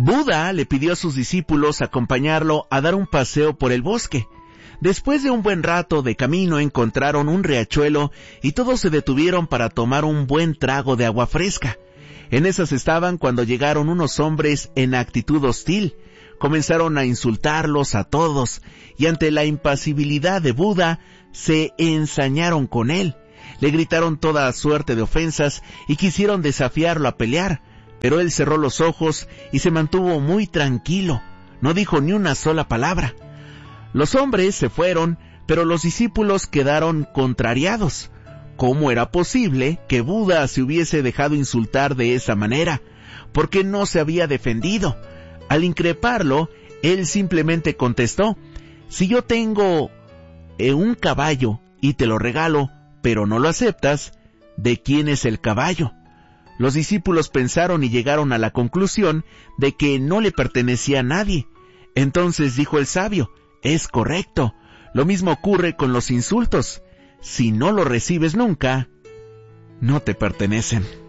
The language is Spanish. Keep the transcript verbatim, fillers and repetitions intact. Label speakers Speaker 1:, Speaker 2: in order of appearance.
Speaker 1: Buda le pidió a sus discípulos acompañarlo a dar un paseo por el bosque. Después de un buen rato de camino encontraron un riachuelo y todos se detuvieron para tomar un buen trago de agua fresca. En esas estaban cuando llegaron unos hombres en actitud hostil. Comenzaron a insultarlos a todos y ante la impasibilidad de Buda se ensañaron con él. Le gritaron toda suerte de ofensas y quisieron desafiarlo a pelear, pero él cerró los ojos y se mantuvo muy tranquilo. No dijo ni una sola palabra. Los hombres se fueron, pero los discípulos quedaron contrariados. ¿Cómo era posible que Buda se hubiese dejado insultar de esa manera? ¿Por qué no se había defendido? Al increparlo, él simplemente contestó: si yo tengo eh, un caballo y te lo regalo, pero no lo aceptas, ¿de quién es el caballo? Los discípulos pensaron y llegaron a la conclusión de que no le pertenecía a nadie. Entonces dijo el sabio: es correcto, lo mismo ocurre con los insultos. Si no los recibes nunca, no te pertenecen.